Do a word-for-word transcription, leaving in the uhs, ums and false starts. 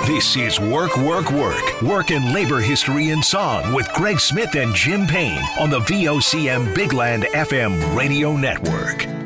This is Work, Work, Work. Work and labor history in song with Greg Smith and Jim Payne on the V O C M Big Land F M radio network.